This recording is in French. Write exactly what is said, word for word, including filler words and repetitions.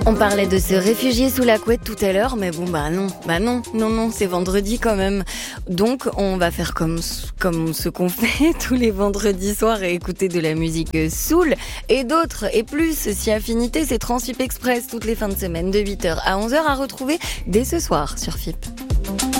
On parlait de se réfugier sous la couette tout à l'heure, mais bon bah non, bah non, non, non, c'est vendredi quand même. Donc on va faire comme, comme ce qu'on fait tous les vendredis soirs et écouter de la musique soul et d'autres et plus. Si affinité, c'est Transfip Express toutes les fins de semaine de huit heures à onze heures à retrouver dès ce soir sur F I P.